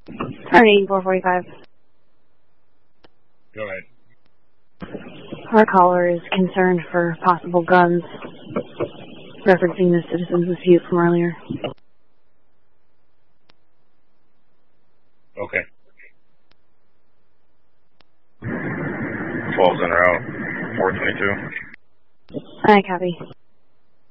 Turn 8445. Go ahead. Our caller is concerned for possible guns, referencing the citizen's dispute from earlier. Okay. 12's en route. 422. I copy.